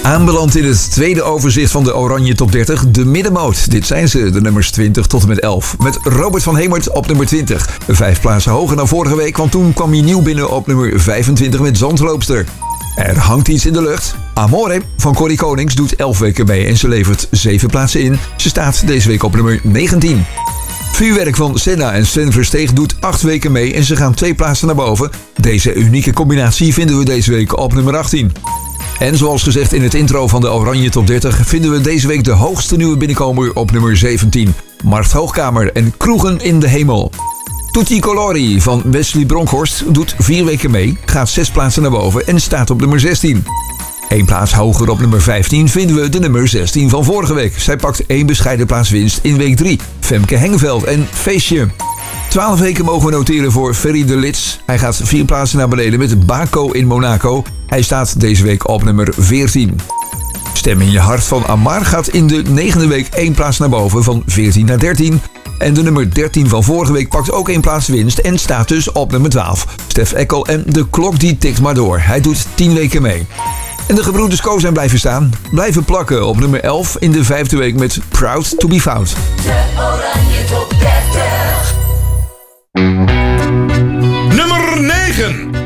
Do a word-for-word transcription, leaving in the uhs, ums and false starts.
Aanbeland in het tweede overzicht van de Oranje Top dertig, de middenmoot. Dit zijn ze, de nummers twintig tot en met elf. Met Robert van Hemert op nummer twintig. Vijf plaatsen hoger dan vorige week, want toen kwam hij nieuw binnen op nummer vijfentwintig met Zandloopster. Er hangt iets in de lucht. Amore van Corrie Konings doet elf weken mee en ze levert zeven plaatsen in. Ze staat deze week op nummer negentien. Vuurwerk van Senna en Sven Versteeg doet acht weken mee en ze gaan twee plaatsen naar boven. Deze unieke combinatie vinden we deze week op nummer achttien. En zoals gezegd in het intro van de Oranje Top dertig vinden we deze week de hoogste nieuwe binnenkomer op nummer zeventien. Markt Hoogkamer en Kroegen in de Hemel. Tutti Colori van Wesley Bronkhorst doet vier weken mee, gaat zes plaatsen naar boven en staat op nummer zestien. Eén plaats hoger op nummer vijftien vinden we de nummer zestien van vorige week. Zij pakt één bescheiden plaats winst in week drie. Femke Hengeveld en Feestje. twaalf weken mogen we noteren voor Ferry de Lits. Hij gaat vier plaatsen naar beneden met Baco in Monaco. Hij staat deze week op nummer veertien. Stem in je hart van Amar gaat in de negende week één plaats naar boven van veertien naar dertien. En de nummer dertien van vorige week pakt ook één plaats winst en staat dus op nummer twaalf. Stef Eckel en de klok die tikt maar door. Hij doet tien weken mee. En de gebroeders Ko zijn blijven staan. Blijven plakken op nummer elf in de vijfde week met Proud to be Found. De Oranje Top dertig. Nummer negen.